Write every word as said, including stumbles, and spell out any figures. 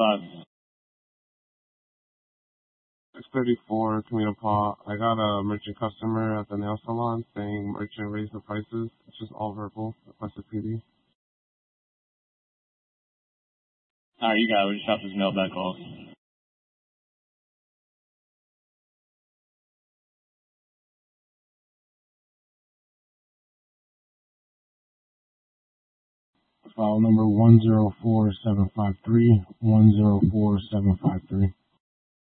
five. six thirty-four, Camino Paul. I got a merchant customer at the nail salon saying merchant raised the prices. It's just all verbal. Requested P D. Alright, you got it. We just dropped his mail back off. File number one zero four seven five three, one zero four seven five three.